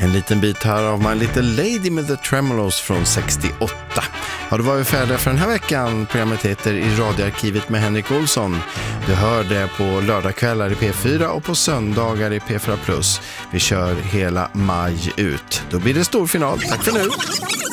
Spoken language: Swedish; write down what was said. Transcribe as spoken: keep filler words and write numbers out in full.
En liten bit här av My Little Lady med The Tremolos från sextioåtta. Ja, då var vi färdiga för den här veckan. Programmet heter I radioarkivet med Henrik Olsson. Du hör det på lördagskvällar i P fyra och på söndagar i P fyra plus. Vi kör hela maj ut. Då blir det stor final. Tack för nu!